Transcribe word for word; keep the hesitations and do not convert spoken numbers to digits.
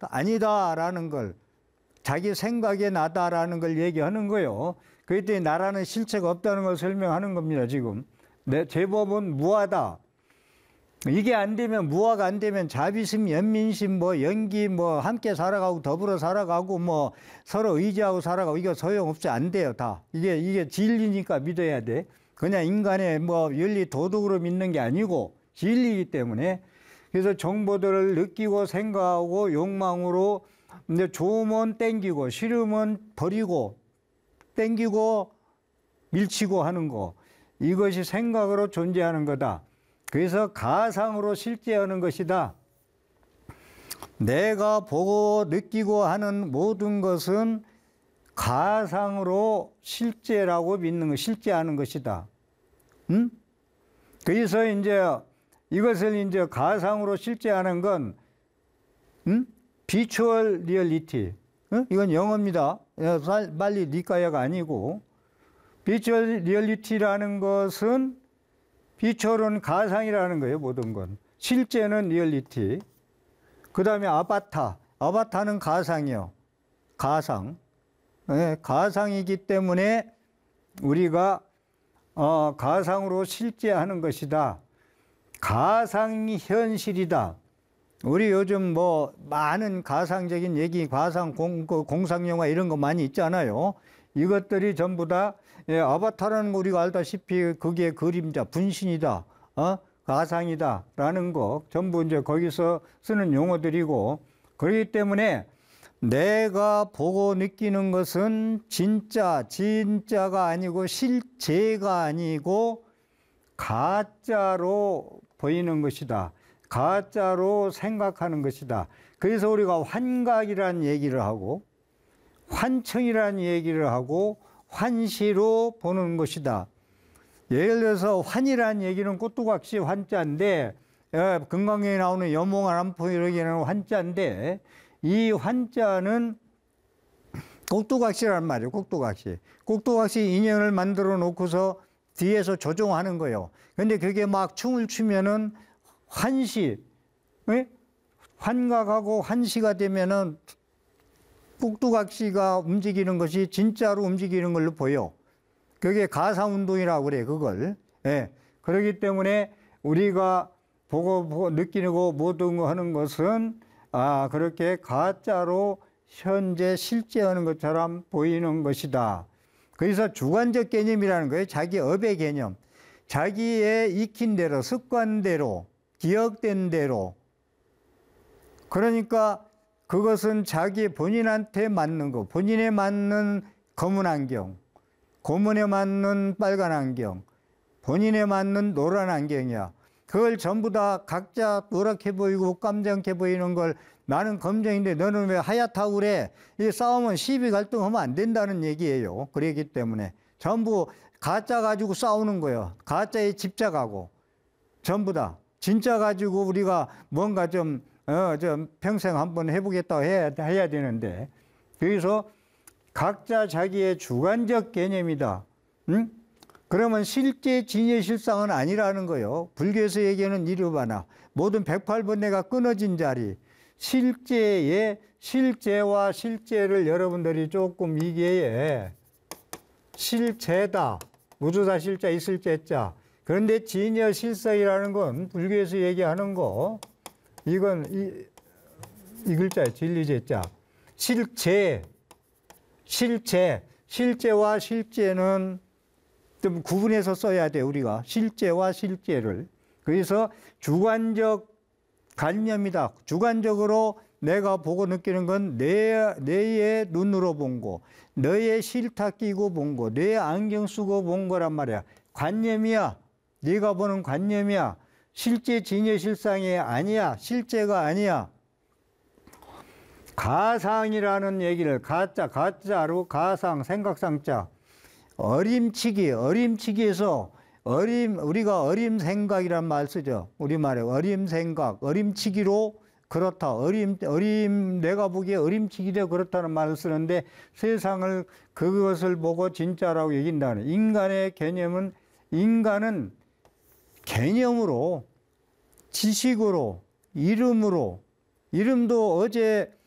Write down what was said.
아니다라는 걸, 자기 생각에 나다라는 걸 얘기하는 거예요. 그랬더니 나라는 실체가 없다는 걸 설명하는 겁니다, 지금. 내 제법은 무하다. 이게 안 되면, 무화가 안 되면 자비심, 연민심, 뭐 연기, 뭐 함께 살아가고 더불어 살아가고 뭐 서로 의지하고 살아가고 이거 소용없이 안 돼요, 다. 이게 이게 진리니까 믿어야 돼. 그냥 인간의 뭐 윤리 도덕으로 믿는 게 아니고 진리이기 때문에. 그래서 정보들을 느끼고 생각하고 욕망으로 이제 좋으면 땡기고 싫으면 버리고 땡기고 밀치고 하는 거. 이것이 생각으로 존재하는 거다. 그래서 가상으로 실제하는 것이다. 내가 보고 느끼고 하는 모든 것은 가상으로 실제라고 믿는 것, 실제하는 것이다. 응? 그래서 이제 이것을 이제 가상으로 실제하는 건, 응? 비추얼 리얼리티. 응? 이건 영어입니다. 빨리 니까야가 아니고. 비추얼 리얼리티라는 것은 비추얼은 가상이라는 거예요, 모든 건. 실제는 리얼리티. 그 다음에 아바타. 아바타는 가상이요. 가상. 네, 가상이기 때문에 우리가 어, 가상으로 실제하는 것이다. 가상이 현실이다. 우리 요즘 뭐 많은 가상적인 얘기, 가상 공, 공상영화 이런 거 많이 있잖아요. 이것들이 전부 다 예, 아바타라는 거 우리가 알다시피 그게 그림자, 분신이다, 어? 가상이다 라는 거 전부 이제 거기서 쓰는 용어들이고, 그렇기 때문에 내가 보고 느끼는 것은 진짜, 진짜가 아니고 실제가 아니고 가짜로 보이는 것이다. 가짜로 생각하는 것이다. 그래서 우리가 환각이라는 얘기를 하고 환청이라는 얘기를 하고 환시로 보는 것이다. 예를 들어서 환이라는 얘기는 꽃두각시 환자인데, 금강경에 나오는 여몽한 안포 이러기에는 환자인데, 이 환자는 꼭두각시란 말이에요. 꼭두각시. 꼭두각시 인연을 만들어 놓고서 뒤에서 조종하는 거예요. 근데 그게 막 춤을 추면은 환시, 에? 환각하고 환시가 되면은 꼭두각시가 움직이는 것이 진짜로 움직이는 걸로 보여. 그게 가상운동이라고 그래, 그걸. 예. 그렇기 때문에 우리가 보고, 보고 느끼고 모든 거 하는 것은 아, 그렇게 가짜로 현재 실제하는 것처럼 보이는 것이다. 그래서 주관적 개념이라는 거예요. 자기 업의 개념. 자기의 익힌 대로, 습관대로, 기억된 대로. 그러니까 그것은 자기 본인한테 맞는 거, 본인에 맞는 검은 안경, 고문에 맞는 빨간 안경, 본인에 맞는 노란 안경이야. 그걸 전부 다 각자 노랗게 보이고 깜장해 보이는 걸 나는 검정인데 너는 왜 하얗다고 그래? 이 싸우면 시비 갈등하면 안 된다는 얘기예요. 그러기 때문에 전부 가짜 가지고 싸우는 거예요. 가짜에 집착하고 전부 다 진짜 가지고 우리가 뭔가 좀 어, 좀 평생 한번 해보겠다고 해야, 해야 되는데, 그래서 각자 자기의 주관적 개념이다. 응? 그러면 실제 진의 실상은 아니라는 거예요. 불교에서 얘기하는 이르바나 모든 백팔 번뇌가 끊어진 자리, 실제의 실제와 실제를 여러분들이 조금 이게 실제다. 무주사 실자 있을 제자. 그런데 진여 실성이라는 건 불교에서 얘기하는 거, 이건 이, 이 글자예요. 진리제자. 실제, 실제, 실제와 실제는 좀 구분해서 써야 돼, 우리가. 실제와 실제를. 그래서 주관적 관념이다. 주관적으로 내가 보고 느끼는 건 내, 내의 눈으로 본 거, 너의 실타 끼고 본 거, 내 안경 쓰고 본 거란 말이야. 관념이야. 네가 보는 관념이야. 실제 진여 실상이 아니야. 실제가 아니야. 가상이라는 얘기를 가짜, 가짜로 가상, 생각상자. 어림치기, 어림치기에서 어림, 우리가 어림생각이란 말 쓰죠. 우리말에 어림생각, 어림치기로 그렇다. 어림, 어림, 내가 보기에 어림치기로 그렇다는 말을 쓰는데 세상을 그것을 보고 진짜라고 얘긴다는. 인간의 개념은, 인간은 개념으로, 지식으로, 이름으로, 이름도 어제